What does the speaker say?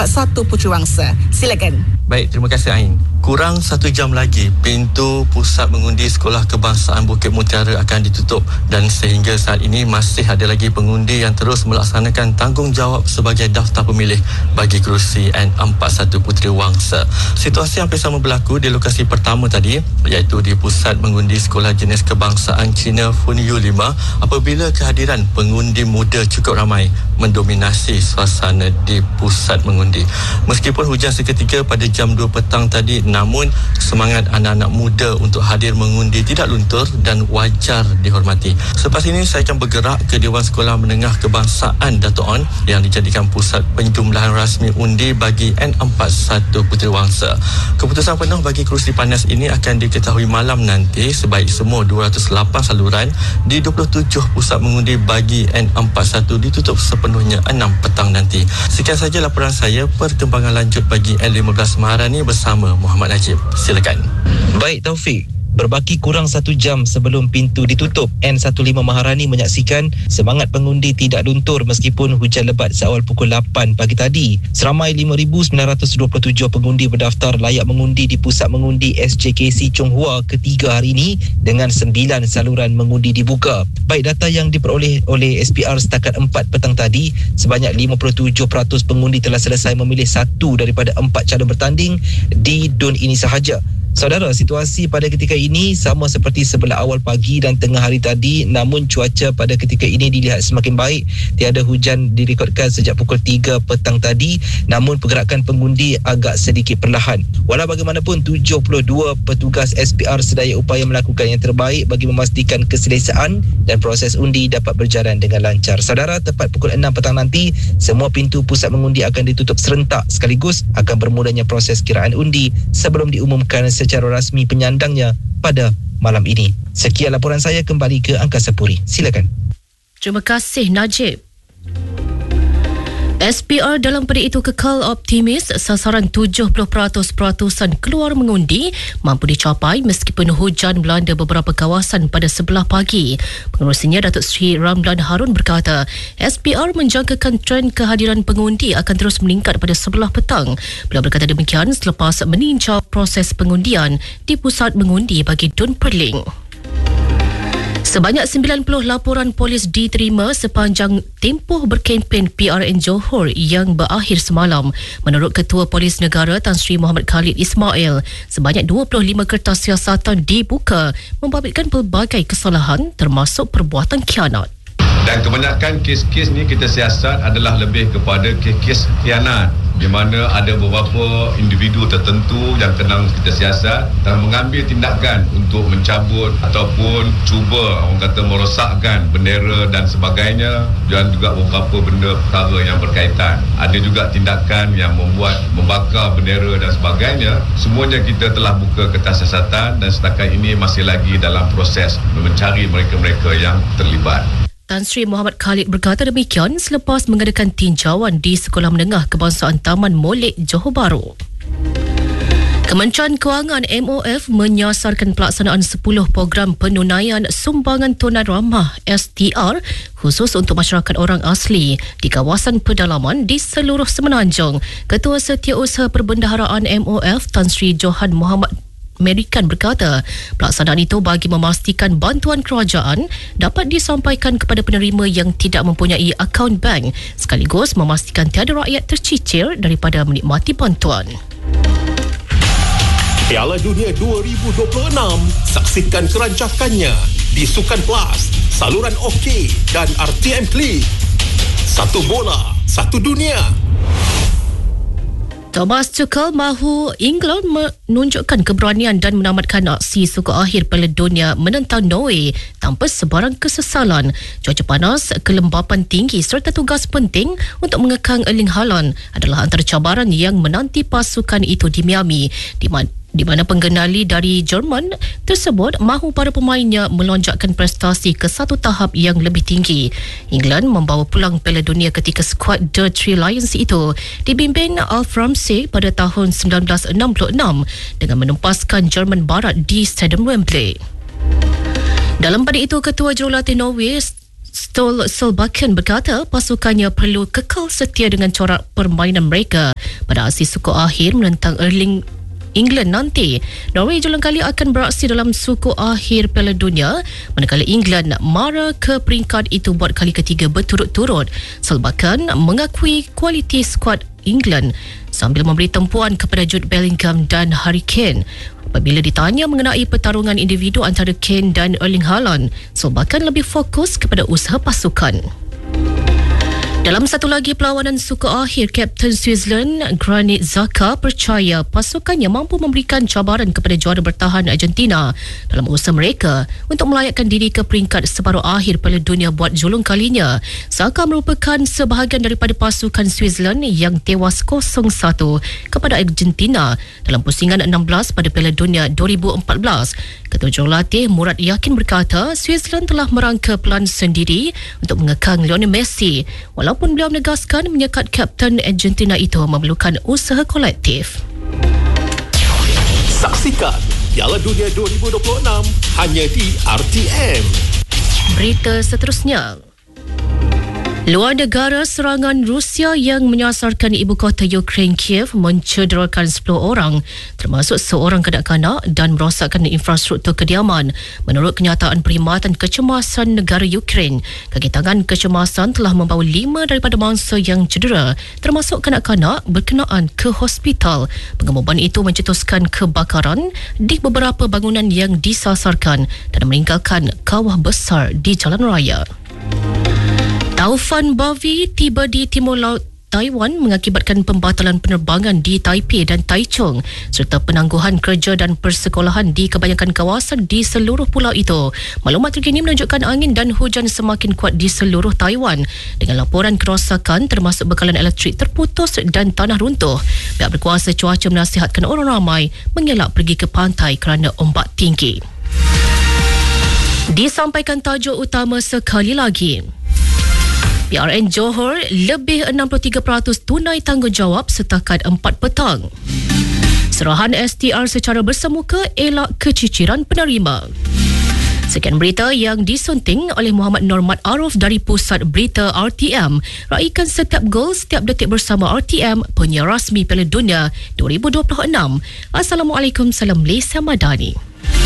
satu Puteri Wangsa. Silakan. Baik, terima kasih Ain. Kurang 1 jam lagi, pintu pusat mengundi Sekolah Kebangsaan Bukit Mutiara akan ditutup dan sehingga saat ini masih ada lagi pengundi yang terus melaksanakan tanggungjawab sebagai daftar pemilih bagi kerusi N41 Puteri Wangsa. Situasi hampir sama berlaku di lokasi pertama tadi, iaitu di pusat mengundi Sekolah Jenis Kebangsaan Cina Funiu 5, apabila kehadiran pengundi muda cukup ramai mendominasi suasana di pusat mengundi. Meskipun hujan seketika pada jam 2 petang tadi, namun semangat anak-anak muda untuk hadir mengundi tidak luntur dan wajar dihormati. Selepas ini saya akan bergerak ke Dewan Sekolah Menengah Kebangsaan Dato' On yang dijadikan pusat penjumlahan rasmi undi bagi N41 Puteri Wangsa. Keputusan penuh bagi kerusi panas ini akan diketahui malam nanti sebaik semua 208 saluran di 27 pusat mengundi bagi N41 ditutup sepenuhnya 6 petang nanti. Sekian saja laporan saya. Perkembangan lanjut bagi N15 Maharani bersama Muhammad Najib. Silakan. Baik Taufik. Berbaki kurang 1 jam sebelum pintu ditutup, N15 Maharani menyaksikan semangat pengundi tidak luntur meskipun hujan lebat seawal pukul 8 pagi tadi. Seramai 5,927 pengundi berdaftar layak mengundi di pusat mengundi SJKC Chonghua ketiga hari ini dengan 9 saluran mengundi dibuka. Baik data yang diperoleh oleh SPR setakat 4 petang tadi, sebanyak 57% pengundi telah selesai memilih satu daripada 4 calon bertanding di DUN ini sahaja. Saudara, situasi pada ketika ini sama seperti sebelah awal pagi dan tengah hari tadi, namun cuaca pada ketika ini dilihat semakin baik. Tiada hujan direkodkan sejak pukul 3 petang tadi, namun pergerakan pengundi agak sedikit perlahan. Walau bagaimanapun, 72 petugas SPR sedaya upaya melakukan yang terbaik bagi memastikan keselesaan dan proses undi dapat berjalan dengan lancar. Saudara, tepat pukul 6 petang nanti, semua pintu pusat mengundi akan ditutup serentak sekaligus akan bermulanya proses kiraan undi sebelum diumumkan secara rasmi penyandangnya pada malam ini. Sekian laporan saya, kembali ke Angkasa Puri. Silakan. Terima kasih Najib. SPR dalam pada itu kekal optimis sasaran 70% peratusan keluar mengundi mampu dicapai meskipun hujan melanda beberapa kawasan pada sebelah pagi. Pengerusinya Datuk Seri Ramlan Harun berkata, SPR menjangkakan trend kehadiran pengundi akan terus meningkat pada sebelah petang. Beliau berkata demikian selepas meninjau proses pengundian di pusat mengundi bagi DUN Perling. Sebanyak 90 laporan polis diterima sepanjang tempoh berkempen PRN Johor yang berakhir semalam. Menurut Ketua Polis Negara Tan Sri Muhammad Khalid Ismail, sebanyak 25 kertas siasatan dibuka membabitkan pelbagai kesalahan termasuk perbuatan khianat. Dan kebanyakan kes-kes ni kita siasat adalah lebih kepada kes-kes khianat, di mana ada beberapa individu tertentu yang kena kita siasat dan mengambil tindakan untuk mencabut ataupun cuba orang kata merosakkan bendera dan sebagainya, dan juga beberapa benda perkara yang berkaitan. Ada juga tindakan yang membakar bendera dan sebagainya. Semuanya kita telah buka kertas siasatan dan setakat ini masih lagi dalam proses mencari mereka-mereka yang terlibat. Tan Sri Muhammad Khalid berkata demikian selepas mengadakan tinjauan di Sekolah Menengah Kebangsaan Taman Molek, Johor Bahru. Kementerian Kewangan MOF menyasarkan pelaksanaan 10 program penunaian sumbangan tunai ramah STR khusus untuk masyarakat orang asli di kawasan pedalaman di seluruh Semenanjung. Ketua Setiausaha Perbendaharaan MOF Tan Sri Johan Muhammad Amerikan berkata, pelaksanaan itu bagi memastikan bantuan kerajaan dapat disampaikan kepada penerima yang tidak mempunyai akaun bank sekaligus memastikan tiada rakyat tercicir daripada menikmati bantuan. Piala Dunia 2026, saksikan kerancakannya di Sukan Plus, saluran OK dan RTM Klik. Satu bola, satu dunia. Thomas Tuchel mahu England menunjukkan keberanian dan menamatkan aksi suku akhir Piala Dunia menentang Norway tanpa sebarang kesesalan. Cuaca panas, kelembapan tinggi serta tugas penting untuk mengekang Erling Haaland adalah antara cabaran yang menanti pasukan itu di Miami, di mana penggenali dari Jerman tersebut mahu para pemainnya melonjakkan prestasi ke satu tahap yang lebih tinggi. England membawa pulang Piala Dunia ketika skuad The Three Lions itu dibimbing Alf Ramsey pada tahun 1966 dengan menempaskan Jerman Barat di Stadium Wembley. Dalam pada itu, Ketua Jurulatih Norway Ståle Solbakken berkata pasukannya perlu kekal setia dengan corak permainan mereka pada aksi suku akhir menentang England nanti. Norway julang kali akan beraksi dalam suku akhir Piala Dunia, manakala England mara ke peringkat itu buat kali ketiga berturut-turut. Solbakken mengakui kualiti skuad England sambil memberi tempuan kepada Jude Bellingham dan Harry Kane. Apabila ditanya mengenai pertarungan individu antara Kane dan Erling Haaland, Solbakken lebih fokus kepada usaha pasukan. Dalam satu lagi perlawanan suku akhir, Kapten Switzerland Granit Xhaka percaya pasukannya mampu memberikan cabaran kepada juara bertahan Argentina dalam usaha mereka untuk melayakkan diri ke peringkat separuh akhir Piala Dunia buat julung kalinya. Xhaka merupakan sebahagian daripada pasukan Switzerland yang tewas 0-1 kepada Argentina dalam pusingan 16 pada Piala Dunia 2014. Ketua jurulatih Murad Yakin berkata Switzerland telah merangka pelan sendiri untuk mengekang Lionel Messi, walaupun beliau menegaskan menyekat Kapten Argentina itu memerlukan usaha kolektif. Saksikan Piala Dunia 2026 hanya di RTM. Berita seterusnya. Luar negara, serangan Rusia yang menyasarkan ibu kota Ukraine Kiev mencederakan 10 orang, termasuk seorang kanak-kanak, dan merosakkan infrastruktur kediaman. Menurut kenyataan Perkhidmatan Kecemasan Negara Ukraine, kaki tangan kecemasan telah membawa 5 daripada mangsa yang cedera, termasuk kanak-kanak, berkenaan ke hospital. Pengumuman itu mencetuskan kebakaran di beberapa bangunan yang disasarkan dan meninggalkan kawah besar di jalan raya. Taufan Bavi tiba di Timur Laut Taiwan mengakibatkan pembatalan penerbangan di Taipei dan Taichung serta penangguhan kerja dan persekolahan di kebanyakan kawasan di seluruh pulau itu. Maklumat terkini menunjukkan angin dan hujan semakin kuat di seluruh Taiwan dengan laporan kerosakan termasuk bekalan elektrik terputus dan tanah runtuh. Pihak berkuasa cuaca menasihatkan orang ramai mengelak pergi ke pantai kerana ombak tinggi. Disampaikan tajuk utama sekali lagi. PRN Johor lebih 63% tunai tanggungjawab setakat 4 petang. Serahan STR secara bersemuka elak keciciran penerima. Sekian berita yang disunting oleh Muhammad Normat Arif dari Pusat Berita RTM. Raikan setiap gol, setiap detik bersama RTM, penyiar rasmi Piala Dunia 2026. Assalamualaikum, salam Malaysia Madani.